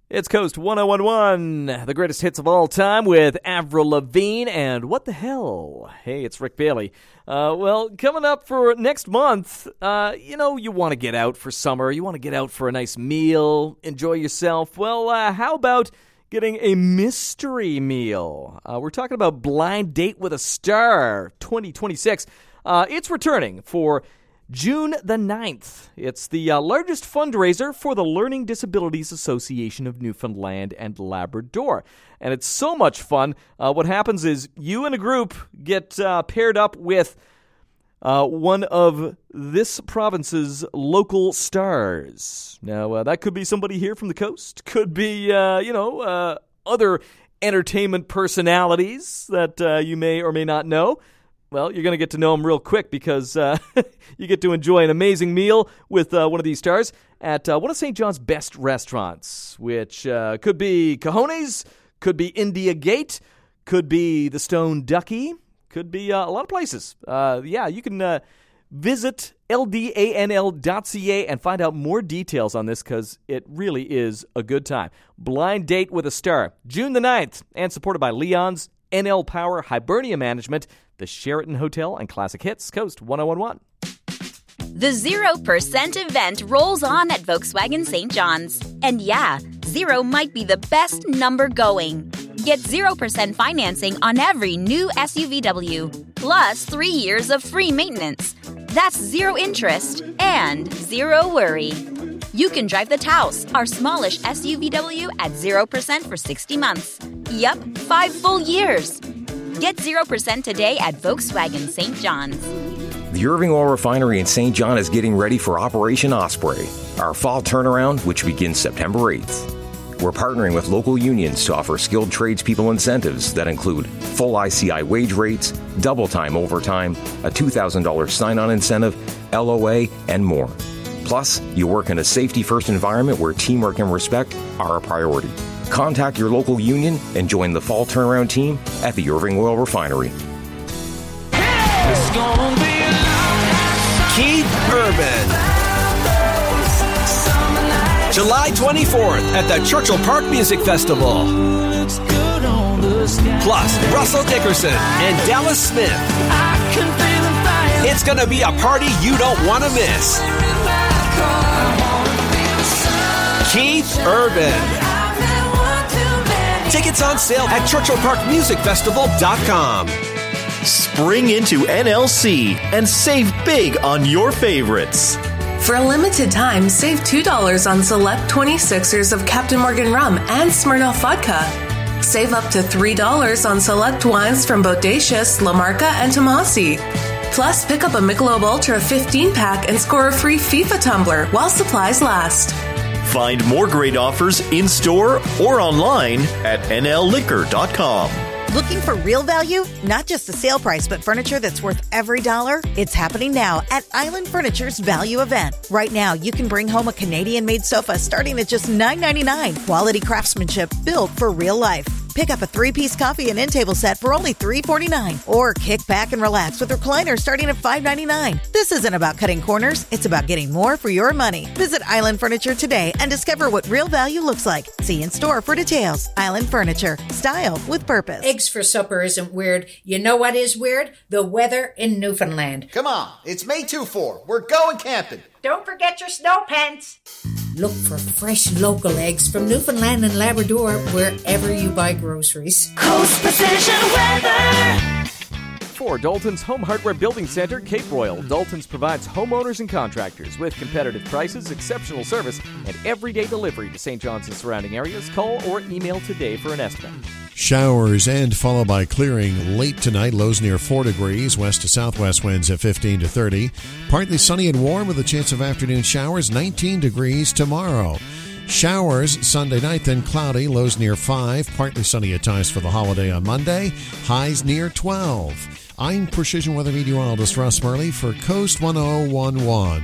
It's Coast 1011, the greatest hits of all time with Avril Lavigne and What the Hell? Hey, it's Rick Bailey. Coming up for next month, you want to get out for summer. You want to get out for a nice meal, enjoy yourself. Well, how about getting a mystery meal? We're talking about Blind Date with a Star 2026. It's returning for June the 9th. It's the largest fundraiser for the Learning Disabilities Association of Newfoundland and Labrador. And it's so much fun. What happens is you and a group get paired up with one of this province's local stars. Now, that could be somebody here from the coast. Could be, other entertainment personalities that you may or may not know. Well, you're going to get to know them real quick because you get to enjoy an amazing meal with one of these stars at one of St. John's best restaurants, which could be Cajones, could be India Gate, could be the Stone Ducky, could be a lot of places. You can visit ldanl.ca and find out more details on this because it really is a good time. Blind Date with a Star, June the 9th, and supported by Leon's, NL Power, Hibernia Management, the Sheraton Hotel, and Classic Hits, Coast 1011. The 0% event rolls on at Volkswagen St. John's. And yeah, 0 might be the best number going. Get 0% financing on every new SUVW, plus 3 years of free maintenance. That's 0 interest and 0 worry. You can drive the Taos, our smallish SUVW, at 0% for 60 months. Yup, 5 full years. Get 0% today at Volkswagen St. John's. The Irving Oil Refinery in St. John is getting ready for Operation Osprey, our fall turnaround, which begins September 8th. We're partnering with local unions to offer skilled tradespeople incentives that include full ICI wage rates, double time overtime, a $2,000 sign-on incentive, LOA, and more. Plus, you work in a safety-first environment where teamwork and respect are a priority. Contact your local union and join the fall turnaround team at the Irving Oil Refinery. Keith Urban. July 24th at the Churchill Park Music Festival. Plus, Russell Dickerson and Dallas Smith. It's going to be a party you don't want to miss. Keith Urban. Tickets on sale at ChurchillParkMusicFestival.com. Spring into NLC and save big on your favorites. For a limited time, save $2 on select 26ers of Captain Morgan Rum and Smirnoff Vodka. Save up to $3 on select wines from Bodacious, La Marca, and Tomasi. Plus, pick up a Michelob Ultra 15-pack and score a free FIFA tumbler while supplies last. Find more great offers in-store or online at nlliquor.com. Looking for real value? Not just the sale price, but furniture that's worth every dollar? It's happening now at Island Furniture's Value Event. Right now, you can bring home a Canadian-made sofa starting at just $9.99. Quality craftsmanship built for real life. Pick up a 3-piece coffee and end table set for only $3.49. Or kick back and relax with recliners starting at $5.99. This isn't about cutting corners. It's about getting more for your money. Visit Island Furniture today and discover what real value looks like. See in store for details. Island Furniture. Style with purpose. Eggs for supper isn't weird. You know what is weird? The weather in Newfoundland. Come on. It's May 2-4. We're going camping. Don't forget your snow pants. Look for fresh local eggs from Newfoundland and Labrador wherever you buy groceries. Coast Precision Weather. For Dalton's Home Hardware Building Center, Cape Royal, Dalton's provides homeowners and contractors with competitive prices, exceptional service, and everyday delivery to St. John's and surrounding areas. Call or email today for an estimate. Showers and followed by clearing late tonight. Lows near 4 degrees. West to southwest winds at 15 to 30. Partly sunny and warm with a chance of afternoon showers. 19 degrees tomorrow. Showers Sunday night, then cloudy. Lows near 5. Partly sunny at times for the holiday on Monday. Highs near 12. I'm Precision Weather Meteorologist Russ Murley for Coast 1011.